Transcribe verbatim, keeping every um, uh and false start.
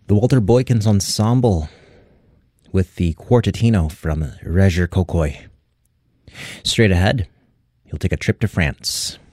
The Walter Boykins Ensemble with the Quartetino from Reger Kokoi. Straight ahead, he'll take a trip to France.